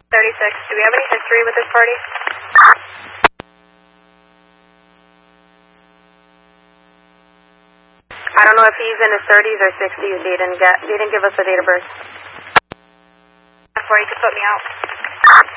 36. Do we have any history with this party? I don't know if he's in his 30s or 60s. They didn't give us a date of birth. That's where you could put me out.